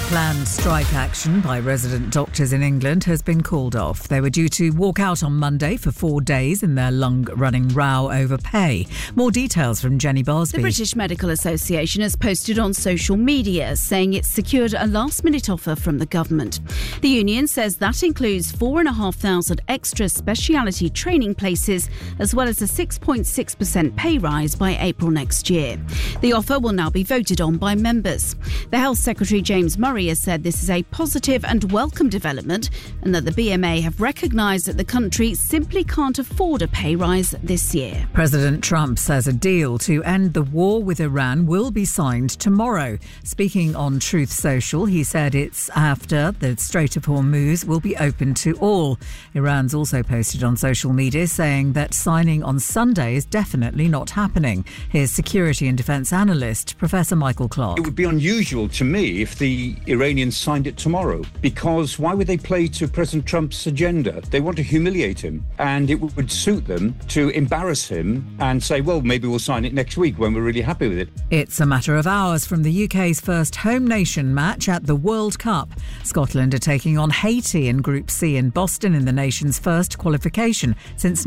Planned strike action by resident doctors in England has been called off. They were due to walk out on Monday for 4 days in their long-running row over pay. More details from Jenny Barsby. The British Medical Association has posted on social media saying it's secured a last-minute offer from the government. The union says that includes 4,500 extra speciality training places, as well as a 6.6% pay rise by April next year. The offer will now be voted on by members. The Health Secretary James Murray has said this is a positive and welcome development, and that the BMA have recognised that the country simply can't afford a pay rise this year. President Trump says a deal to end the war with Iran will be signed tomorrow. Speaking on Truth Social, he said it's after the Strait of Hormuz will be open to all. Iran's also posted on social media saying that signing on Sunday is definitely not happening. Here's security and defence analyst Professor Michael Clark. It would be unusual to me if the Iranians signed it tomorrow, because why would they play to President Trump's agenda? They want to humiliate him, and it would suit them to embarrass him and say, well, maybe we'll sign it next week when we're really happy with it. It's a matter of hours from the UK's first home nation match at the World Cup. Scotland are taking on Haiti in Group C in Boston in the nation's first qualification since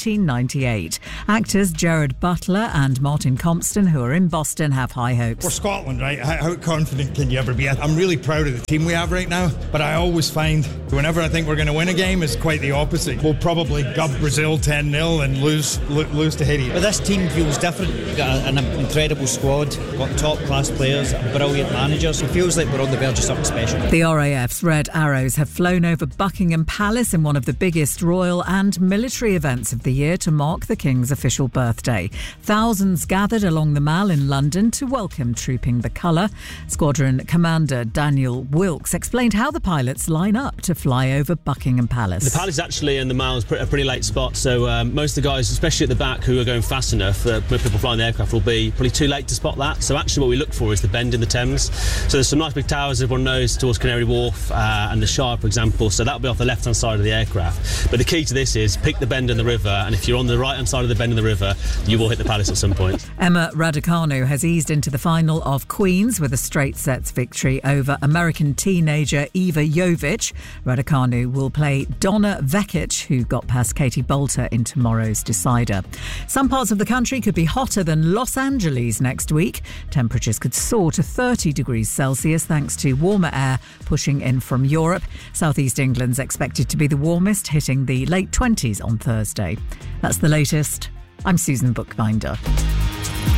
1998. Actors Gerard Butler and Martin Compston, who are in Boston, have high hopes. For Scotland, right, how confident can you ever be? I'm really proud of the team we have right now, but I always find whenever I think we're going to win a game, it's quite the opposite. We'll probably gub Brazil 10-0 and lose to Haiti. But this team feels different. We've got an incredible squad, got top-class players, brilliant managers. It feels like we're on the verge of something special. The RAF's Red Arrows have flown over Buckingham Palace in one of the biggest royal and military events of the year to mark the King's official birthday. Thousands gathered along the Mall in London to welcome Trooping the Colour. Squadron Commander Daniel Wilkes explained how the pilots line up to fly over Buckingham Palace. The Palace actually and the Mall is a pretty late spot, so most of the guys, especially at the back, who are going fast enough, when people flying the aircraft, will be probably too late to spot that. So actually what we look for is the bend in the Thames. So there's some nice big towers everyone knows towards Canary Wharf and the Shire, for example, so that'll be off the left-hand side of the aircraft. But the key to this is pick the bend in the river, and if you're on the right-hand side of the bend in the river, you will hit the Palace at some point. Emma Raducanu has eased into the final of Queen's with a straight sets victory over American teenager Eva Jovic. Raducanu will play Donna Vekic, who got past Katie Bolter in tomorrow's decider. Some parts of the country could be hotter than Los Angeles next week. Temperatures could soar to 30 degrees Celsius thanks to warmer air pushing in from Europe. Southeast England's expected to be the warmest, hitting the late 20s on Thursday. That's the latest. I'm Susan Bookbinder.